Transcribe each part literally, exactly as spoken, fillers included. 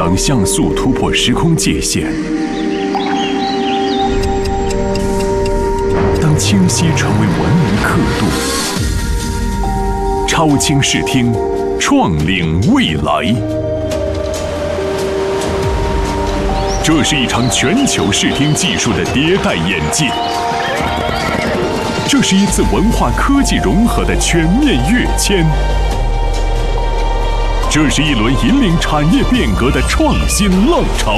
当像素突破时空界限，当清晰成为文明刻度，超清视听，创领未来。这是一场全球视听技术的迭代演进，这是一次文化科技融合的全面跃迁，这是一轮引领产业变革的创新浪潮。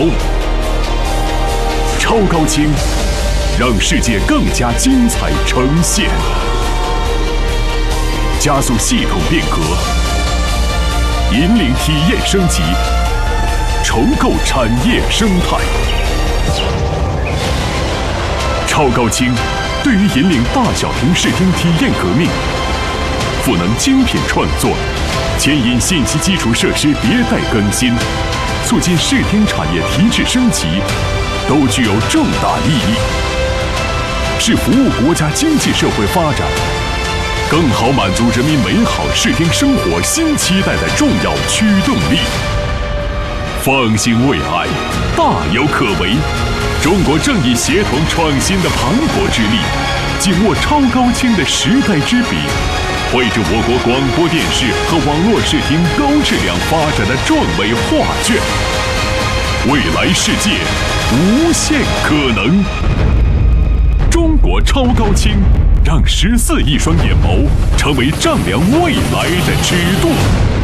超高清，让世界更加精彩呈现，加速系统变革，引领体验升级，重构产业生态。超高清对于引领大小屏视听体验革命，赋能精品创作，牵引信息基础设施迭代更新，促进视听产业提质升级，都具有重大意义，是服务国家经济社会发展，更好满足人民美好视听生活新期待的重要驱动力。放心未来，大有可为。中国正以协同创新的磅礴之力，紧握超高清的时代之笔，绘制我国广播电视和网络视听高质量发展的壮伟画卷。未来世界，无限可能。中国超高清，让十四亿双眼眸成为丈量未来的尺度。